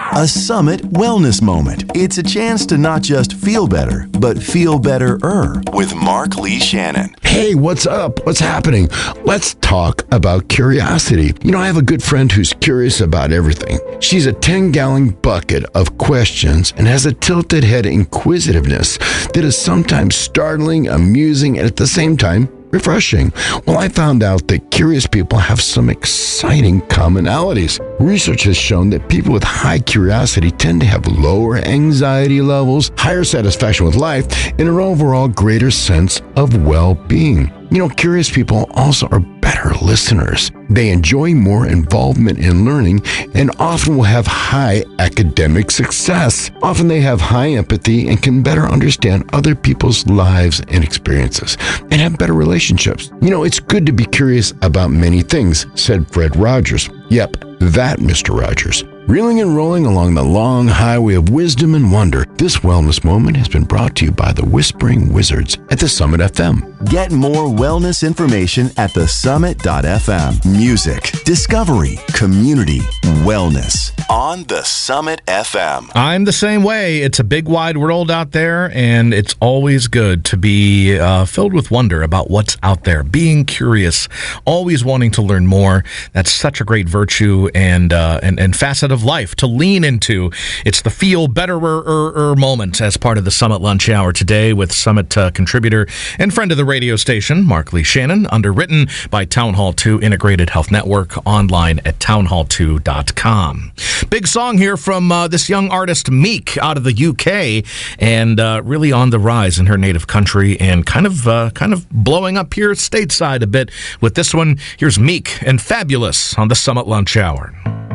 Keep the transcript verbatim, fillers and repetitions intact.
A Summit Wellness Moment. It's a chance to not just feel better, but feel better-er with Mark Lee Shannon. Hey, what's up? What's happening? Let's talk about curiosity. You know, I have a good friend who's curious about everything. She's a ten-gallon bucket of questions and has a tilted head inquisitiveness that is sometimes startling, amusing, and at the same time, refreshing. Well, I found out that curious people have some exciting commonalities. Research has shown that people with high curiosity tend to have lower anxiety levels, higher satisfaction with life, and an overall greater sense of well-being. You know, curious people also are better listeners. They enjoy more involvement in learning and often will have high academic success. Often they have high empathy and can better understand other people's lives and experiences and have better relationships. You know, it's good to be curious about many things, said Fred Rogers. Yep, that Mister Rogers. Reeling and rolling along the long highway of wisdom and wonder, this wellness moment has been brought to you by the Whispering Wizards at the Summit F M. Get more wellness information at the summit dot f m. Music, discovery, community, wellness on the Summit F M. I'm the same way. It's a big, wide world out there, and it's always good to be uh, filled with wonder about what's out there. Being curious, always wanting to learn more. That's such a great virtue and uh, and, and facet of life to lean into. It's the feel betterer moment as part of the Summit Lunch Hour today with Summit uh, contributor and friend of the radio station, Mark Lee Shannon, underwritten by Town Hall two Integrated Health Network, online at town hall two dot com. Big song here from uh, this young artist, Meek, out of the U K, and uh, really on the rise in her native country and kind of uh, kind of blowing up here stateside a bit with this one. Here's Meek and Fabulous on the Summit Lunch Hour.